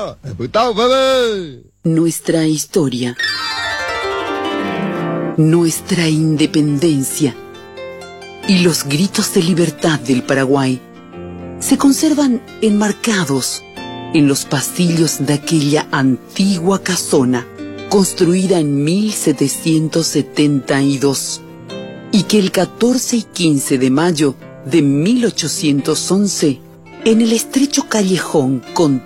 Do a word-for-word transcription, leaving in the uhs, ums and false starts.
Nuestra historia, nuestra independencia y los gritos de libertad del Paraguay se conservan enmarcados en los pasillos de aquella antigua casona construida en mil setecientos setenta y dos y que el catorce y quince de mayo de mil ochocientos once, en el estrecho callejón con